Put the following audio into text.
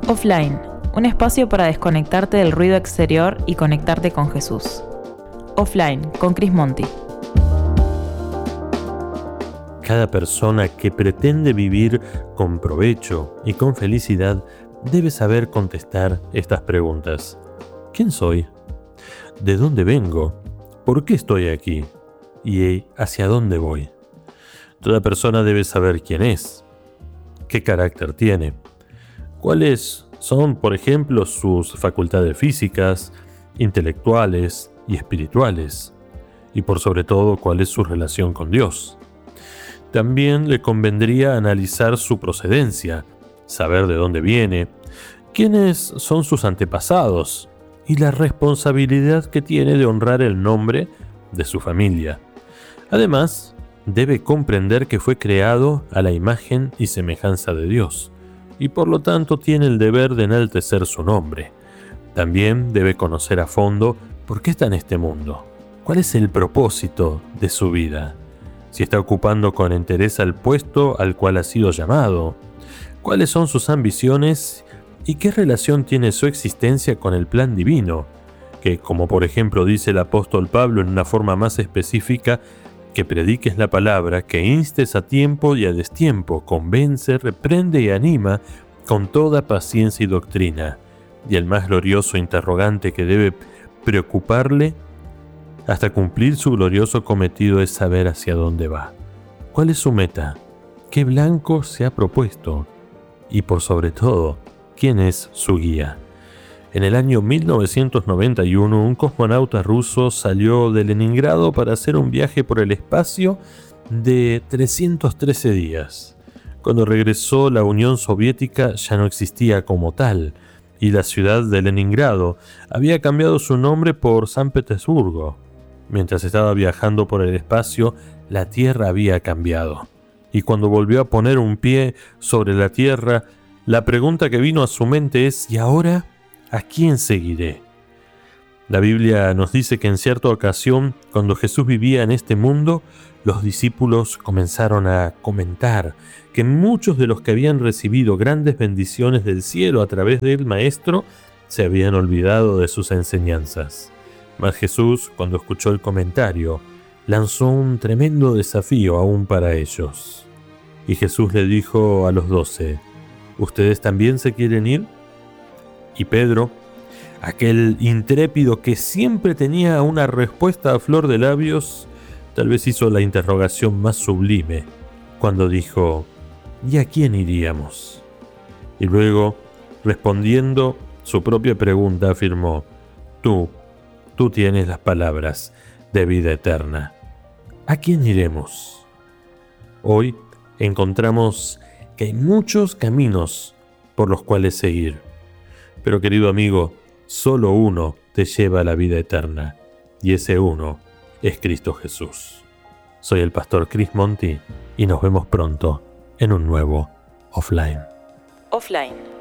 Offline, un espacio para desconectarte del ruido exterior y conectarte con Jesús. Offline, con Chris Monti. Cada persona que pretende vivir con provecho y con felicidad debe saber contestar estas preguntas. ¿Quién soy? ¿De dónde vengo? ¿Por qué estoy aquí? ¿Y hacia dónde voy? Toda persona debe saber quién es, qué carácter tiene, cuáles son, por ejemplo, sus facultades físicas, intelectuales y espirituales, y por sobre todo cuál es su relación con Dios. También le convendría analizar su procedencia, saber de dónde viene, quiénes son sus antepasados y la responsabilidad que tiene de honrar el nombre de su familia. Además, debe comprender que fue creado a la imagen y semejanza de Dios, y por lo tanto tiene el deber de enaltecer su nombre. También debe conocer a fondo por qué está en este mundo, cuál es el propósito de su vida, si está ocupando con entereza el puesto al cual ha sido llamado, cuáles son sus ambiciones y qué relación tiene su existencia con el plan divino, que, como por ejemplo dice el apóstol Pablo en una forma más específica, que prediques la palabra, que instes a tiempo y a destiempo, convence, reprende y anima con toda paciencia y doctrina. Y el más glorioso interrogante que debe preocuparle hasta cumplir su glorioso cometido es saber hacia dónde va. ¿Cuál es su meta? ¿Qué blanco se ha propuesto? Y por sobre todo, ¿quién es su guía? En el año 1991, un cosmonauta ruso salió de Leningrado para hacer un viaje por el espacio de 313 días. Cuando regresó, la Unión Soviética ya no existía como tal, y la ciudad de Leningrado había cambiado su nombre por San Petersburgo. Mientras estaba viajando por el espacio, la Tierra había cambiado. Y cuando volvió a poner un pie sobre la Tierra, la pregunta que vino a su mente es: ¿y ahora? ¿A quién seguiré? La Biblia nos dice que en cierta ocasión, cuando Jesús vivía en este mundo, los discípulos comenzaron a comentar que muchos de los que habían recibido grandes bendiciones del cielo a través del Maestro se habían olvidado de sus enseñanzas. Mas Jesús, cuando escuchó el comentario, lanzó un tremendo desafío aún para ellos. Y Jesús le dijo a los 12: ¿ustedes también se quieren ir? Y Pedro, aquel intrépido que siempre tenía una respuesta a flor de labios, tal vez hizo la interrogación más sublime cuando dijo: ¿y a quién iríamos? Y luego, respondiendo su propia pregunta, afirmó: Tú tienes las palabras de vida eterna. ¿A quién iremos? Hoy encontramos que hay muchos caminos por los cuales seguir. Pero, querido amigo, solo uno te lleva a la vida eterna, y ese uno es Cristo Jesús. Soy el pastor Chris Monti y nos vemos pronto en un nuevo Offline. Offline.